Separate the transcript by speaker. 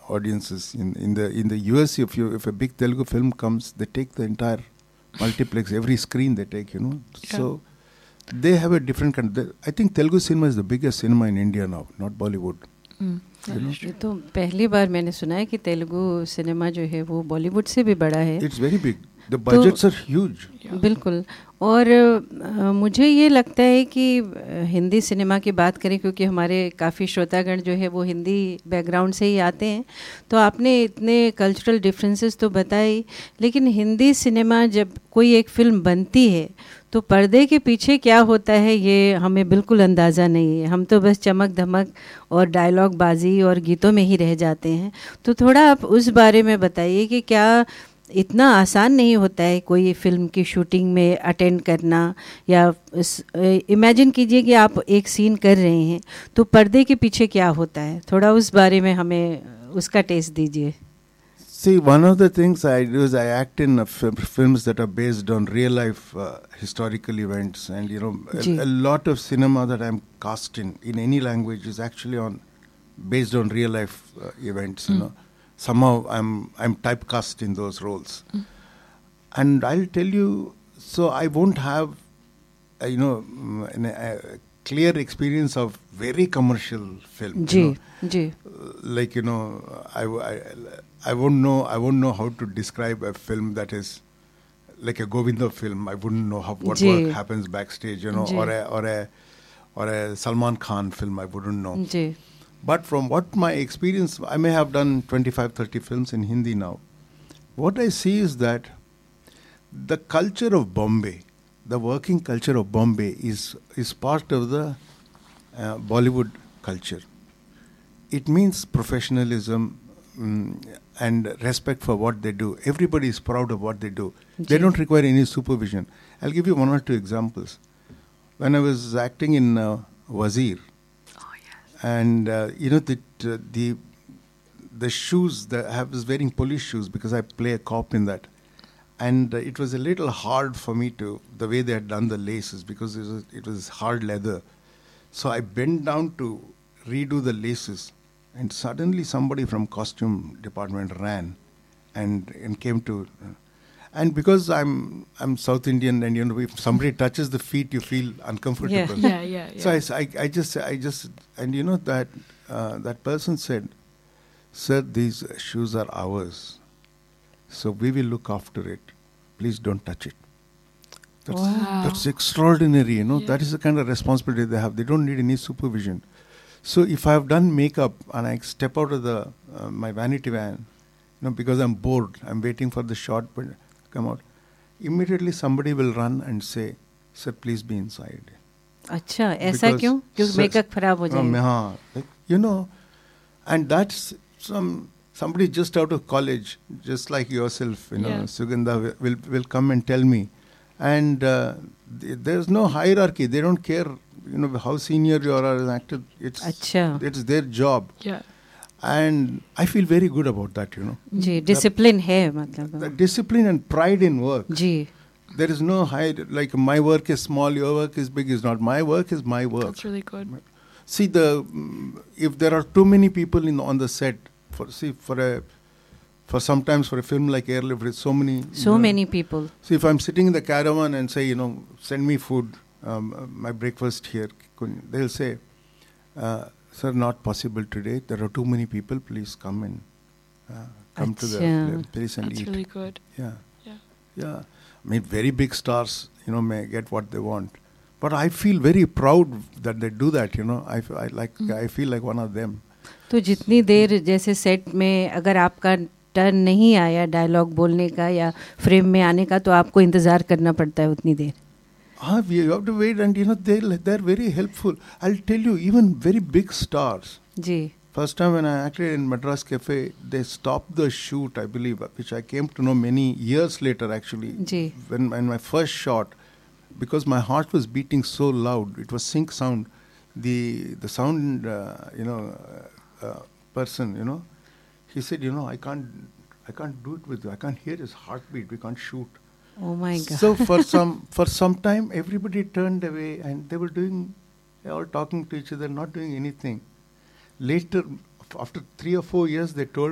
Speaker 1: audiences. In the US, if a big Telugu film comes, they take the entire multiplex, every screen they take, So they have a different kind. I think Telugu cinema is the biggest cinema in India now, not Bollywood.
Speaker 2: ये तो पहली बार मैंने सुना है कि Telugu cinema जो है वो बॉलीवुड से भी बड़ा है.
Speaker 1: It's very big. The budgets are huge.
Speaker 2: बिल्कुल. और मुझे ये लगता है कि हिंदी सिनेमा की बात करें, क्योंकि हमारे काफ़ी श्रोतागण जो है वो हिंदी बैकग्राउंड से ही आते हैं, तो आपने इतने कल्चरल डिफरेंसेस तो बताई, लेकिन हिंदी सिनेमा जब कोई एक फिल्म बनती है तो पर्दे के पीछे क्या होता है ये हमें बिल्कुल अंदाज़ा नहीं है. हम तो बस चमक धमक और डायलॉग बाजी और गीतों में ही रह जाते हैं. तो थोड़ा आप उस बारे में बताइए कि क्या इतना आसान नहीं होता है कोई फिल्म की शूटिंग में अटेंड करना, या इमेजिन कीजिए कि आप एक सीन कर रहे हैं तो पर्दे के पीछे क्या होता है, थोड़ा उस बारे में हमें उसका टेस्ट दीजिए.
Speaker 1: See, one of the things I do is I act in films that are based on real life historical events, and a lot of cinema that I'm cast in any language is actually based on real life events. Somehow I'm typecast in those roles, and I'll tell you. So I won't have a clear experience of very commercial film. Like I won't know how to describe a film that is like a Govinda film. I wouldn't know what work happens backstage, or a Salman Khan film. I wouldn't know. But from what my experience, I may have done 25-30 films in Hindi now. What I see is that the culture of Bombay, the working culture of Bombay is part of the Bollywood culture. It means professionalism and respect for what they do. Everybody is proud of what they do. They don't require any supervision. I'll give you one or two examples. When I was acting in Wazir, and the shoes, I was wearing police shoes because I play a cop in that. And it was a little hard for me the way they had done the laces, because it was hard leather. So I bent down to redo the laces, and suddenly somebody from costume department ran and came to, and because I'm South Indian, and if somebody touches the feet, you feel uncomfortable.
Speaker 2: Yeah.
Speaker 1: So I just and that person said, "Sir, these shoes are ours. So we will look after it. Please don't touch it." That's extraordinary, That is the kind of responsibility they have. They don't need any supervision. So if I have done makeup and I step out of my vanity van, because I'm bored, I'm waiting for the shot to come out, immediately somebody will run and say, "Sir, please be inside."
Speaker 2: अच्छा, ऐसा क्यों? क्योंकि makeup खराब हो जाएगा.
Speaker 1: हाँ, and that's somebody just out of college, just like yourself, Sugandha will come and tell me, and there's no hierarchy. They don't care, how senior you are as an actor. It's their job. And I feel very good about that,
Speaker 2: ji, discipline है मतलब.
Speaker 1: The discipline and pride in work.
Speaker 2: Ji.
Speaker 1: There is no like my work is small, your work is big. Is not. My work is my work.
Speaker 3: That's really good.
Speaker 1: See, if there are too many people on the set, for sometimes for a film like Airlift, with so many people. See, if I'm sitting in the caravan and say, send me food, my breakfast here, they'll say, "Sir, not possible today. There are too many people. Please come and come to the place and eat."
Speaker 3: That's really good.
Speaker 1: Yeah. I mean, very big stars, may get what they want. But I feel very proud that they do that, I feel like one of them.
Speaker 2: तो जितनी देर जैसे set में अगर आपका turn नहीं आया dialogue बोलने का या फ्रेम में आने का, तो आपको इंतज़ार करना पड़ता है उतनी देर.
Speaker 1: We have to wait, and they're very helpful. I'll tell you, even very big stars.
Speaker 2: Ji.
Speaker 1: First time when I acted in Madras Cafe, they stopped the shoot, I believe, which I came to know many years later actually.
Speaker 2: Ji.
Speaker 1: When my first shot, because my heart was beating so loud, it was sync sound. The sound, person, he said, I can't do it with you. I can't hear his heartbeat. We can't shoot.
Speaker 2: Oh my God.
Speaker 1: So for some time, everybody turned away, and they were all talking to each other, not doing anything. Later, after 3 or 4 years, they told